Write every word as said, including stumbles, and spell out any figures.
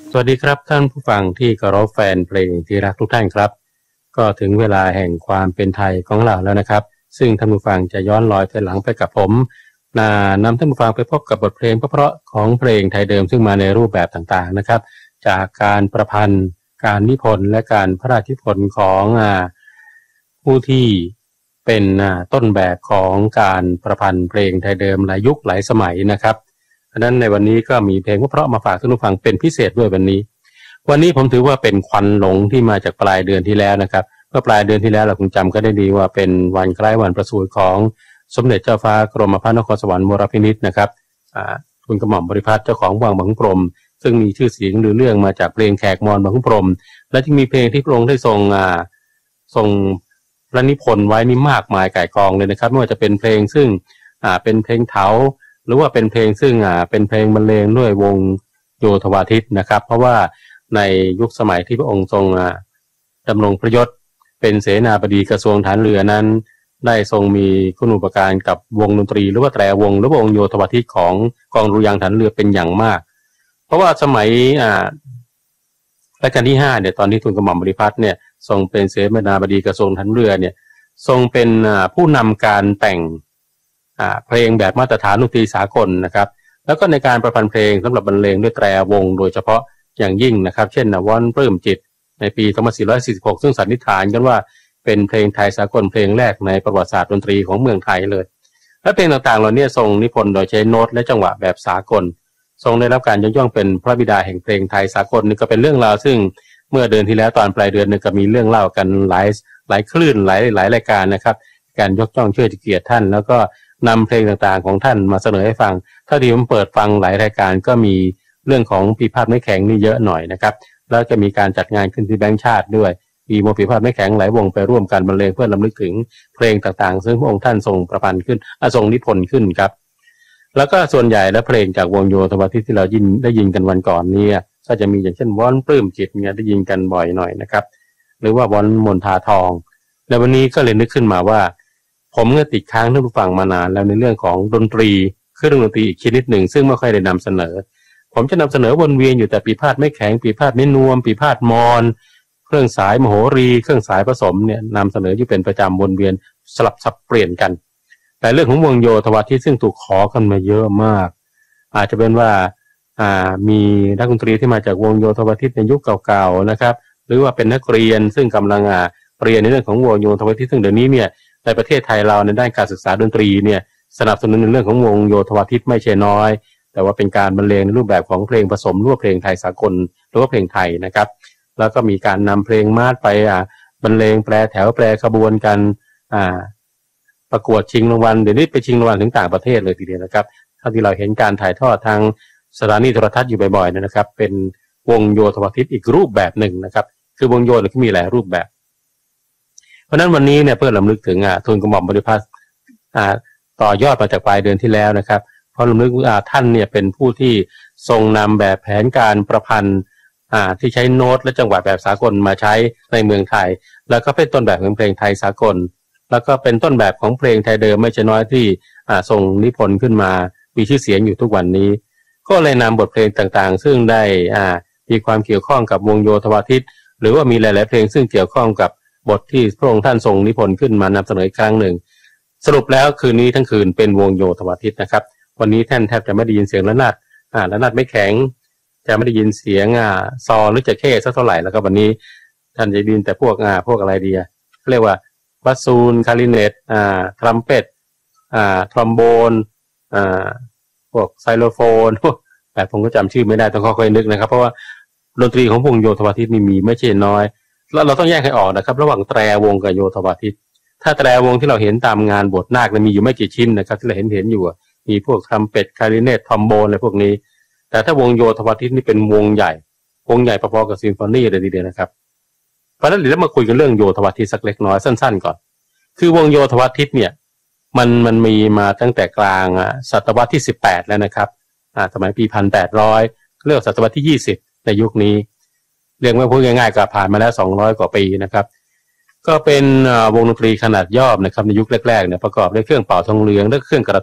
สวัสดีครับท่านผู้ฟังที่เคารพแฟนเพลงที่รักทุกท่านครับก็ถึงเวลาแห่งความเป็นไทยของเราแล้วนะครับซึ่งท่านผู้ฟังจะย้อนรอยถอยหลังไปกับผมนำท่านผู้ฟังไปพบกับบทเพลงเพราะๆของเพลงไทยเดิมซึ่งมาในรูปแบบต่างๆนะครับจากการประพันธ์การนิพนธ์และการพระราชนิพนธ์ของผู้ที่เป็นต้นแบบของการประพันธ์เพลงไทยเดิมหลายยุคหลายสมัยนะครับฉะนั้นในวันนี้ก็มีเพลงเพราะๆมาฝากท่านผู้ฟังเป็นพิเศษด้วยวันนี้วันนี้ผมถือว่าเป็นควันหลงที่มาจากปลายเดือนที่แล้วนะครับเมื่อปลายเดือนที่แล้วเราคงจำก็ได้ดีว่าเป็นวันคล้ายวันประสูติของสมเด็จเจ้าฟ้ากรมพระนครสวรรค์วรพินิจนะครับทูลกระหม่อมบริพัตรเจ้าของวังบางขุนพรหมซึ่งมีชื่อเสียงหรือเรื่องมาจากเพลงแขกมอญบางขุนพรหมและที่มีเพลงที่พระองค์ได้ทรงทรงพระนิพนธ์ไว้นี่มากมายก่ายกองเลยนะครับไม่ว่าจะเป็นเพลงซึ่งเป็นเพลงเถาหรือว่าเป็นเพลงซึ่งเป็นเพลงบรรเลงด้วยวงโยธวาทิตนะครับเพราะว่าในยุคสมัยที่พระองค์ทรงดำรงพระยศเป็นเสนาบดีกระทรวงฐานเรือนั้นได้ทรงมีคุณูปการกับวงดนตรีหรือว่าแตรวงหรือวงโยธวาทิตของกองดุริยางค์ฐานเรือเป็นอย่างมากเพราะว่าสมัยรัชกาลที่ห้าเนี่ยตอนที่ทูลกระหม่อมบริพัตรเนี่ยทรงเป็นเสนาบดีกระทรวงฐานเรือเนี่ยทรงเป็นผู้นำการแต่งเพลงแบบมาตรฐานดนตรีสากลนะครับแล้วก็ในการประพันธ์เพลงสำหรับบรรเลงด้วยแตรวงโดยเฉพาะอย่างยิ่งนะครับเช่นนะวอนปลื้มจิตในปีสองพันสี่ร้อยสี่สิบหกซึ่งสันนิษฐานกันว่าเป็นเพลงไทยสากลเพลงแรกในประวัติศาสตร์ดนตรีของเมืองไทยเลยและเพลงต่างๆเหล่านี้ทรงนิพนธ์โดยใช้โน้ตและจังหวะแบบสากลทรงได้รับการยกย่องเป็นพระบิดาแห่งเพลงไทยสากลนี่ก็เป็นเรื่องราวซึ่งเมื่อเดือนที่แล้วตอนปลายเดือนนึงก็มีเรื่องเล่ากันหลายหลายคลื่นหลายหลายรายการนะครับการยกย่องเชิดเกียรติท่านแล้วก็นำเพลงต่างๆของท่านมาเสนอให้ฟังถ้าที่ผมเปิดฟังหลายรายการก็มีเรื่องของปีพาดไม้แข็งนี่เยอะหน่อยนะครับแล้วจะมีการจัดงานขึ้นที่แบงค์ชาติด้วยมีวงปีพาดไม้แข็งหลายวงไปร่วมกันบรรเลงเพื่อรำลึกถึงเพลงต่างๆซึ่งพระองค์ท่านทรงประพันธ์ขึ้นทรงนิพนธ์ขึ้นครับแล้วก็ส่วนใหญ่แล้วเพลงจากวงโยธวาทิตที่เรายินได้ยินกันวันก่อนนี้ก็จะมีอย่างเช่นวอนปลื้มจิตเนี่ยได้ยินกันบ่อยหน่อยนะครับหรือว่าวอนมนทาทองและวันนี้ก็เลยนึกขึ้นมาว่าผมก็ติดค้างท่านผู้ฟังมานานแล้วในเรื่องของดนตรีเครื่องดนตรีอีกชนิดหนึ่งซึ่งไม่ค่อยได้นำเสนอผมจะนำเสนอวนเวียนอยู่แต่ปีพาดไม้แข็งปีพาดไม้นวมปีพาดมอนเครื่องสายมโหรีเครื่องสายผสมเนี่ยนำเสนออยู่เป็นประจำวนเวียนสลับสับเปลี่ยนกันแต่เรื่องของวงโยธวาทิตซึ่งถูกขอกันมาเยอะมากอาจจะเป็นว่าอ่ามีนักดนตรีที่มาจากวงโยธวาทิตในยุคเก่าๆนะครับหรือว่าเป็นนักเรียนซึ่งกำลังอ่าเรียนในเรื่องของวงโยธวาทิตซึ่งเดี๋ยวนี้เนี่ยในประเทศไทยเราในด้านการศึกษาดนตรีเนี่ยสนับสนุนในเรื่องของวงโยธวาทิตไม่ใช่น้อยแต่ว่าเป็นการบรรเลงในรูปแบบของเพลงผสมหรือว่าเพลงไทยสากลหรือว่าเพลงไทยนะครับแล้วก็มีการนำเพลงมาดไปอ่าบรรเลงแปลแถวแปลขบวนกันอ่าประกวดชิงรางวัลเดี๋ยวนี้ไปชิงรางวัลถึงต่างประเทศเลยทีเดียวนะครับเท่าที่เราเห็นการถ่ายทอดทางสถานีโทรทัศน์อยู่บ่อยๆนะครับเป็นวงโยธวาทิตอีกรูปแบบหนึ่งนะครับคือวงโยเนี่ยก็มีหลายรูปแบบเพราะนั้นวันนี้เนี่ยเพื่อรำลึกถึงอ่าทูลกระหม่อมบริพัตรอ่าต่อยอดมาจากปลายเดือนที่แล้วนะครับเพราะรำลึกอ่าท่านเนี่ยเป็นผู้ที่ทรงนำแบบแผนการประพันธ์อ่าที่ใช้โน้ตและจังหวะแบบสากลมาใช้ในเมืองไทยแล้วก็เป็นต้นแบบของเพลงไทยสากลแล้วก็เป็นต้นแบบของเพลงไทยเดิมไม่ใช่น้อยที่อ่าทรงนิพนธ์ขึ้นมามีชื่อเสียงอยู่ทุกวันนี้ก็เลยนำบทเพลงต่างๆซึ่งได้อ่ามีความเกี่ยวข้องกับวงโยธวาทิตหรือว่ามีหลายๆเพลงซึ่งเกี่ยวข้องกับบทที่พระองค์ท่านทรงนิพนธ์ขึ้นมานำเสนออีกครั้งหนึ่งสรุปแล้วคืนนี้ทั้งคืนเป็นวงโยธวาทิตนะครับวันนี้ท่านแทบจะไม่ได้ยินเสียงระนาดอ่าระนาดไม่แข็งจะไม่ได้ยินเสียงอ่าซอหรือจะเข้สักเท่าไหร่แล้วก็วันนี้ท่านจะได้ยินแต่พวกอ่าพวกอะไรดีเรียกว่าบาซูนคลาริเนตอ่าทรัมเป็ตอ่าทรอมโบนอ่าพวกไซโลโฟนแต่ผมก็จำชื่อไม่ได้ต้องค่อยๆนึกนะครับเพราะว่าดนตรีของวงโยธวาทิตนี่มีไม่ใช่น้อยแล้วเราต้องแยกให้ออกนะครับระหว่างแตรวงกับโยธวาทิตถ้าแตรวงที่เราเห็นตามงานบวชนาคมีอยู่ไม่กี่ชิ้นนะครับที่เราเห็นเห็นอยู่มีพวกทรัมเป็ตคลาริเนตทรอมโบนอะไรพวกนี้แต่ถ้าวงโยธวาทิตนี่เป็นวงใหญ่วงใหญ่พอๆกับซิมโฟนีเลยทีเดียวนะครับเพราะฉะนั้นเดี๋ยวมาคุยกันเรื่องโยธวาทิตสักเล็กน้อยสั้นๆก่อนคือวงโยธวาทิตเนี่ยมันมันมีมาตั้งแต่กลางศตวรรษที่สิบแปดแล้วนะครับอ่าสมัยปีหนึ่งพันแปดร้อยเรียกศตวรรษที่ยี่สิบในยุคนี้เรียกว่าพูดง่ายๆก็ผ่านมาแล้วสองร้อยกว่าปีนะครับก็เป็นวงดนตรีขนาดย่อมนะครับในยุคแรกๆเนี่ยประกอบด้วยเครื่องเป่าทองเหลืองและเครื่องกระ